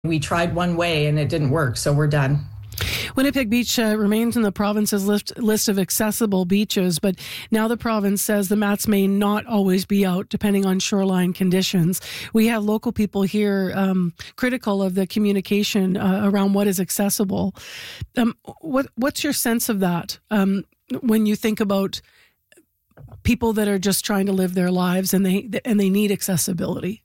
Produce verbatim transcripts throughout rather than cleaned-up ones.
We tried one way and it didn't work, so we're done. Winnipeg Beach uh, remains in the province's list, list of accessible beaches, but now the province says the mats may not always be out depending on shoreline conditions. We have local people here um, critical of the communication uh, around what is accessible. Um, what What's your sense of that um, when you think about people that are just trying to live their lives and they and they need accessibility?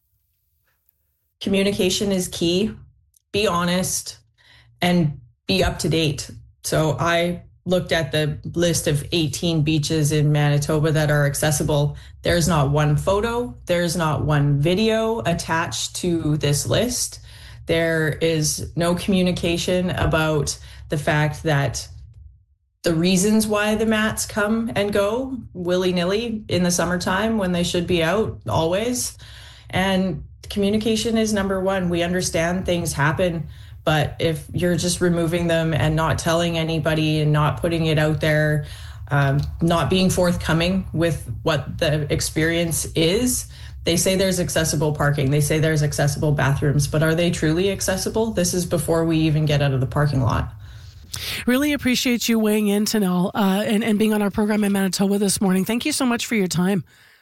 Communication is key. Be honest and be up to date. So I looked at the list of eighteen beaches in Manitoba that are accessible. There's not one photo, there's not one video attached to this list. There is no communication about the fact that the reasons why the mats come and go willy-nilly in the summertime when they should be out always. And communication is number one. We understand things happen, but if you're just removing them and not telling anybody and not putting it out there, um, not being forthcoming with what the experience is, they say there's accessible parking, they say there's accessible bathrooms, but are they truly accessible? This is before we even get out of the parking lot. Really appreciate you weighing in, Tanel, uh, and, and being on our program in Manitoba this morning. Thank you so much for your time.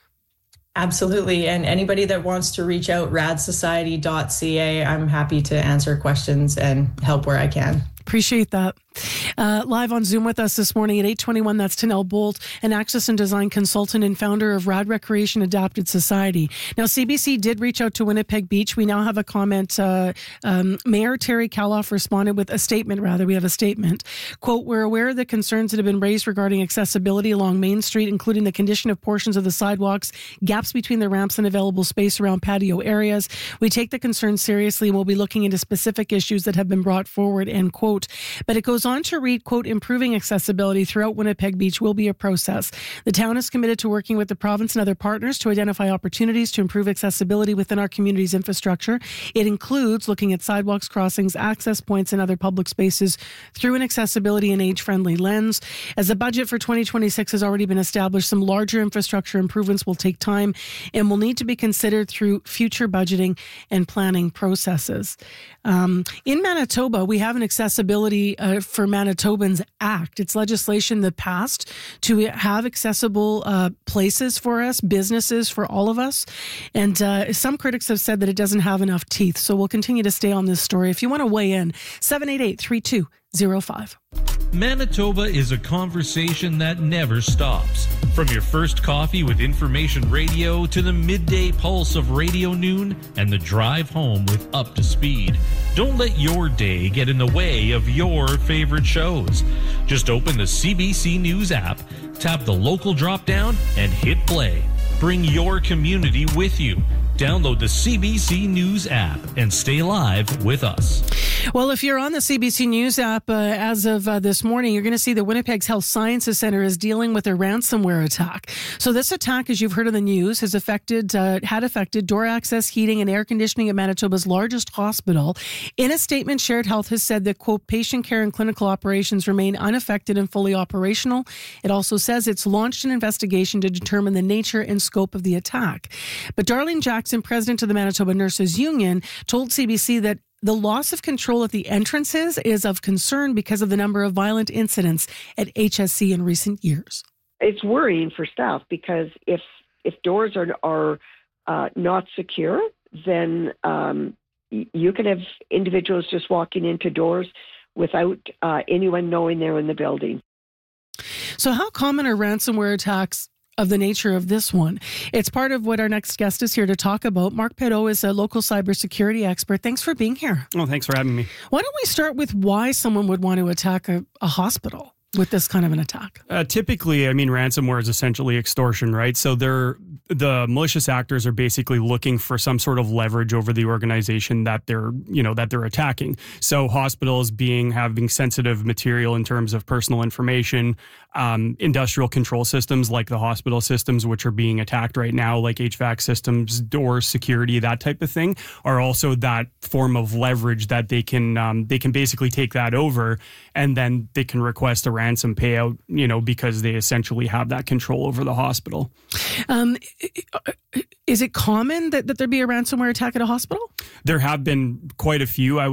Absolutely. And anybody that wants to reach out, rad society dot c a, I'm happy to answer questions and help where I can. Appreciate that. Uh, live on Zoom with us this morning at eight twenty-one, that's Tanel Bolt, an access and design consultant and founder of Rad Recreation Adapted Society. Now, C B C did reach out to Winnipeg Beach. We now have a comment. Uh, um, Mayor Terry Kaloff responded with a statement, rather. We have a statement. Quote, we're aware of the concerns that have been raised regarding accessibility along Main Street, including the condition of portions of the sidewalks, gaps between the ramps, and available space around patio areas. We take the concerns seriously and we'll be looking into specific issues that have been brought forward, end quote. But it goes on to read, quote, improving accessibility throughout Winnipeg Beach will be a process. The town is committed to working with the province and other partners to identify opportunities to improve accessibility within our community's infrastructure. It includes looking at sidewalks, crossings, access points, and other public spaces through an accessibility and age-friendly lens. As the budget for twenty twenty-six has already been established, some larger infrastructure improvements will take time and will need to be considered through future budgeting and planning processes. Um, in Manitoba, we have an accessibility uh, for Manitobans Act. It's legislation that passed to have accessible uh, places for us, businesses for all of us. And uh, some critics have said that it doesn't have enough teeth. So we'll continue to stay on this story. If you want to weigh in, seven eight eight, three two zero five. Manitoba is a conversation that never stops. From your first coffee with Information Radio to the midday pulse of Radio Noon and the drive home with Up to Speed. Don't let your day get in the way of your favorite shows. Just open the C B C News app, tap the local drop-down, and hit play. Bring your community with you. Download the C B C News app and stay live with us. Well, if you're on the C B C News app uh, as of uh, this morning, you're going to see that Winnipeg's Health Sciences Centre is dealing with a ransomware attack. So this attack, as you've heard in the news, has affected, uh, had affected door access, heating, and air conditioning at Manitoba's largest hospital. In a statement, Shared Health has said that, quote, patient care and clinical operations remain unaffected and fully operational. It also says it's launched an investigation to determine the nature and scope of the attack. But Darlene Jackson, president of the Manitoba Nurses Union, told C B C that the loss of control at the entrances is of concern because of the number of violent incidents at H S C in recent years. It's worrying for staff because if if doors are are uh, not secure, then um, you can have individuals just walking into doors without uh, anyone knowing they're in the building. So how common are ransomware attacks of the nature of this one? It's part of what our next guest is here to talk about. Mark Peto is a local cybersecurity expert. Thanks for being here. Oh, thanks for having me. Why don't we start with why someone would want to attack a, a hospital with this kind of an attack? Uh, typically, I mean, ransomware is essentially extortion, right? So they're the malicious actors are basically looking for some sort of leverage over the organization that they're, you know, that they're attacking. So hospitals being having sensitive material in terms of personal information, um, industrial control systems like the hospital systems, which are being attacked right now, like H V A C systems, doors, security, that type of thing, are also that form of leverage that they can um, they can basically take that over, and then they can request a ransom payout, you know, because they essentially have that control over the hospital. Um, is it common that, that there be a ransomware attack at a hospital? There have been quite a few. I